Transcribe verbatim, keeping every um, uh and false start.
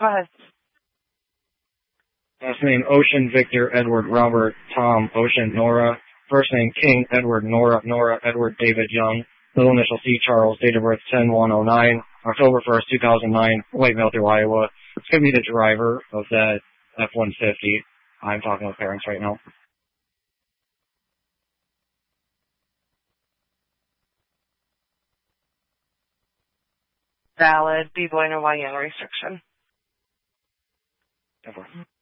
Go ahead. Last name Ocean, Victor, Edward, Robert, Tom, Ocean, Nora. First name King, Edward, Nora, Nora, Edward, David, Young. Middle initial C, Charles. Date of birth ten one oh nine. October first, two thousand nine. White male through Iowa. It's going to be the driver of that F one fifty. I'm talking with parents right now. Valid. B bueno Y N restriction. Never.